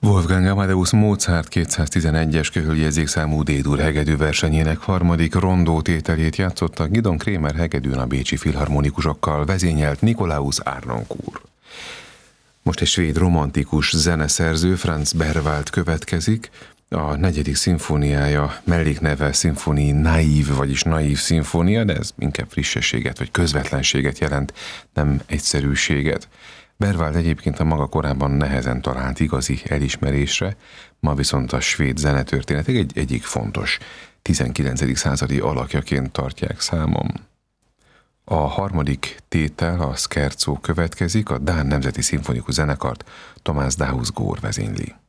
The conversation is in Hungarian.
Wolfgang Amadeus Mozart 211-es köhöljegyzékszámú D-dur hegedű versenyének harmadik rondó tételét játszotta Gidon Kremer hegedűn a bécsi filharmonikusokkal vezényelt Nikolaus Arnoncourt. Most egy svéd romantikus zeneszerző, Franz Berwald következik. A negyedik szimfóniája mellékneve Sinfonie Naïve, vagyis naív szimfónia, de ez inkább frissességet vagy közvetlenséget jelent, nem egyszerűséget. Berwald egyébként a maga korában nehezen talált igazi elismerésre, ma viszont a svéd zenetörténetek egyik fontos 19. századi alakjaként tartják számon. A harmadik tétel, a Scherzo következik, a Dán Nemzeti Szimfonikus Zenekart Thomas Dausgaard vezényli.